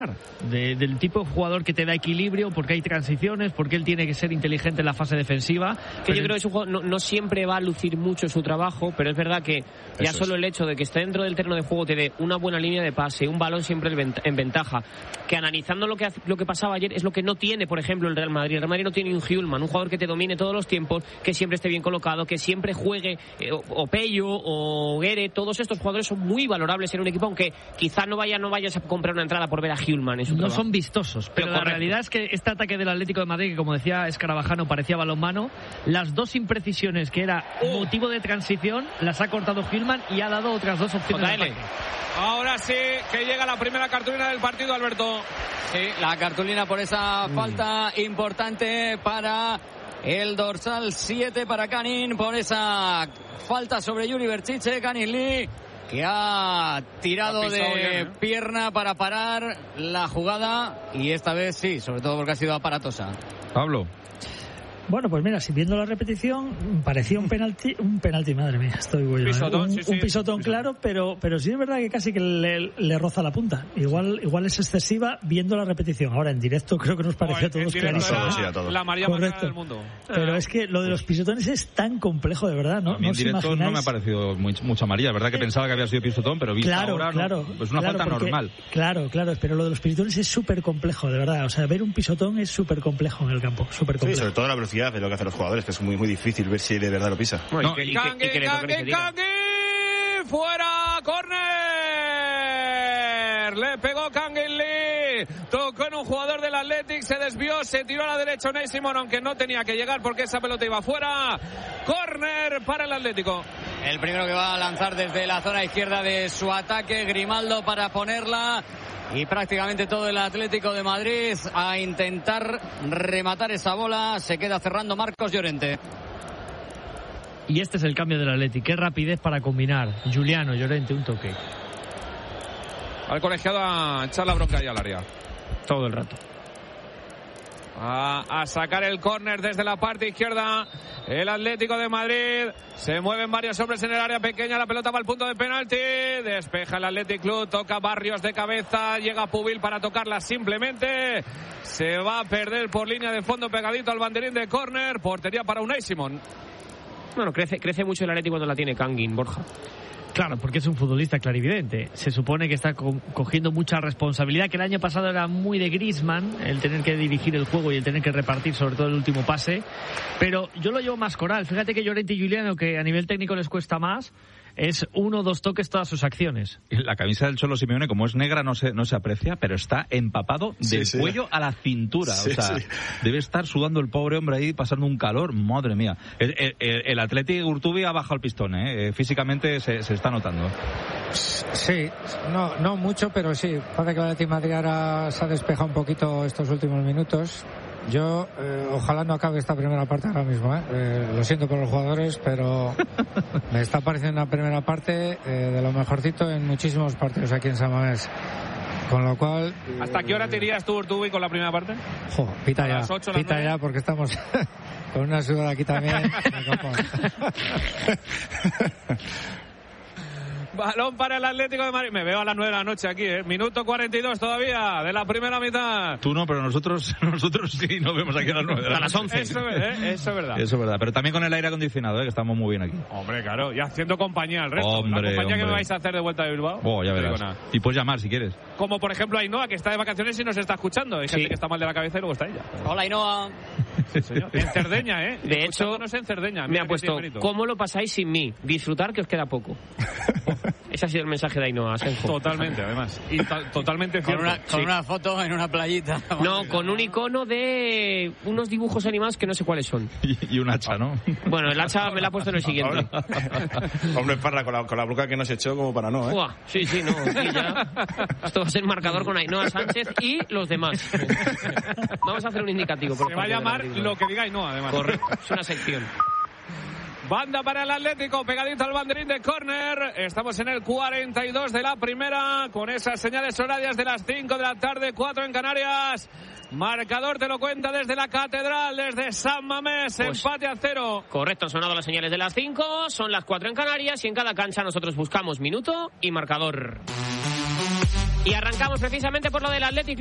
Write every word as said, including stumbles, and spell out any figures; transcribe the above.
De, del tipo de jugador que te da equilibrio, porque hay transiciones, porque él tiene que ser inteligente en la fase defensiva. Que yo creo que es un jugador, no, no siempre va a lucir mucho su trabajo, pero es verdad que ya Eso solo es. el hecho de que esté dentro del terreno de juego te dé una buena línea de pase, un balón siempre en ventaja, que analizando lo que, lo que pasaba ayer es lo que no tiene, por ejemplo, el Real Madrid. El Real Madrid no tiene un Hjulman, un jugador que te domine todos los tiempos, que siempre esté bien colocado, que siempre juegue, eh, o, o Pello o Guere. Todos estos jugadores son muy valorables en un equipo, aunque quizás no, vaya, no vayas a comprar una entrada por ver a Hjulman en su no trabajo. Son vistosos, pero, pero la realidad es que este ataque del Atlético de Madrid, que como decía Escarabajano parecía balonmano, las dos imprecisiones que era uh. motivo de transición las ha cortado Hjulman y ha dado otras dos opciones de ataque. Ahora sí que llega la primera cartulina del partido, Alberto. Sí, la cartulina por esa mm. falta importante para el dorsal siete, para Canin, por esa falta sobre Yuri Berchiche. Canin Lee, que ha tirado de bien, ¿eh? pierna para parar la jugada, y esta vez sí, sobre todo porque ha sido aparatosa. Pablo. Bueno, pues mira, si viendo la repetición parecía un penalti, un penalti, madre mía, estoy bueno, pisotón, un, sí, sí, un pisotón pisotón. claro, pero pero sí es verdad que casi que le, le roza la punta. Igual igual es excesiva viendo la repetición. Ahora en directo creo que nos pareció a todos clarísimo. Sí, a todos. La María Magdalena del mundo. Pero es que lo de los pisotones es tan complejo, de verdad, ¿no? A mí en no directo imagináis... no me ha parecido muy, mucha María, ¿verdad? Que pensaba que había sido pisotón, pero visto claro, ahora claro, no, pues una claro, falta porque, normal. Claro, claro, pero lo de los pisotones es súper complejo, de verdad. O sea, ver un pisotón es súper complejo en el campo, súper complejo. Sí, sobre todo la velocidad de lo que hacen los jugadores, que es muy muy difícil ver si de verdad lo pisa. No, y, y, Kangui, y, que, y que Kangui, Kangui, fuera, córner. Le pegó Kangui Lee, tocó en un jugador del Athletic, se desvió, se tiró a la derecha Unai Simón, aunque no tenía que llegar porque esa pelota iba fuera. Córner para el Atlético. El primero que va a lanzar desde la zona izquierda de su ataque, Grimaldo, para ponerla. Y prácticamente todo el Atlético de Madrid a intentar rematar esa bola. Se queda cerrando Marcos Llorente. Y este es el cambio del Atlético. Qué rapidez para combinar. Juliano, Llorente, un toque. Al colegiado a echar la bronca ahí al área. Todo el rato. A, a sacar el córner desde la parte izquierda. El Atlético de Madrid. Se mueven varios hombres en el área pequeña. La pelota va al punto de penalti. Despeja el Athletic Club. Toca Barrios de cabeza. Llega Pubil para tocarla simplemente. Se va a perder por línea de fondo pegadito al banderín de córner. Portería para Unai Simón. Bueno, crece, crece mucho el Atlético cuando la tiene Kangin, Borja. Claro, porque es un futbolista clarividente. Se supone que está co- cogiendo mucha responsabilidad, que el año pasado era muy de Griezmann, el tener que dirigir el juego y el tener que repartir sobre todo el último pase. Pero yo lo llevo más coral. Fíjate que Llorente y Juliano, que a nivel técnico les cuesta más, es uno o dos toques todas sus acciones. La camisa del Cholo Simeone, como es negra, no se, no se aprecia, pero está empapado del sí, sí. cuello a la cintura. Sí, o sea, sí. debe estar sudando el pobre hombre ahí, pasando un calor. Madre mía. El, el, el Athletic Urtubi ha bajado el pistón, ¿eh? Físicamente se, se está notando. Sí, no, no mucho, pero sí. Parece que el Athletic Madrid ahora se ha despejado un poquito estos últimos minutos. Yo, eh, ojalá no acabe esta primera parte ahora mismo, ¿eh? Eh, lo siento por los jugadores, pero me está pareciendo una primera parte eh, de lo mejorcito en muchísimos partidos aquí en San Mamés. Con lo cual... ¿Hasta qué hora te irías tú, Urtubi, con la primera parte? Jo, pita ya, ocho, pita ya, porque estamos con una sudada aquí también. Balón para el Atlético de Madrid. Me veo a las nueve de la noche aquí, ¿eh? Minuto cuarenta y dos todavía de la primera mitad. Tú no, pero nosotros nosotros sí nos vemos aquí a las nueve de la noche. A las once. Eso, ¿eh? Eso es verdad. Eso es verdad. Pero también con el aire acondicionado, ¿eh? Que estamos muy bien aquí. Hombre, claro. Y haciendo compañía al resto. Hombre, la compañía hombre. que me vais a hacer de vuelta de Bilbao. Oh, ya verás. Y puedes llamar si quieres. Como por ejemplo Ainhoa, que está de vacaciones y nos está escuchando. Hay sí. gente que está mal de la cabeza y luego está ella. Hola, Ainhoa. Sí, señor. En Cerdeña, ¿eh? De hecho, no sé en Cerdeña. Me ha puesto, ¿cómo lo pasáis sin mí? Disfrutar, que os queda poco. Ese ha sido el mensaje de Ainhoa. Senjo. Totalmente, además. Y to- totalmente cierto. Con, una, con sí. una foto en una playita. No, con un icono de unos dibujos animados que no sé cuáles son. Y, y un hacha, ¿no? Bueno, el hacha me la ha puesto en el siguiente. Hombre, Parra, con la, con la bronca que nos echó como para no, ¿eh? Uah, sí, sí, no. Sí, ya. Esto va a ser marcador con Ainhoa Sánchez y los demás. Vamos a hacer un indicativo. Por Se va a llamar lo que diga Ainhoa, además. Correcto, es una sección. Banda para el Atlético, pegadito al banderín de córner. Estamos en el cuarenta y dos de la primera, con esas señales horarias de las cinco de la tarde, cuatro en Canarias. Marcador te lo cuenta desde la Catedral, desde San Mamés, pues, empate a cero. Correcto, han sonado las señales de las cinco, son las cuatro en Canarias y en cada cancha nosotros buscamos minuto y marcador. Y arrancamos precisamente por lo del Athletic